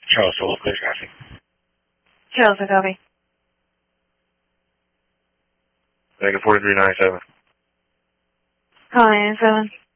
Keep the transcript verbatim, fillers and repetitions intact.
Charles Solo, clear traffic. Charles, I copy. Mega forty-three ninety-seven. Calling in seven.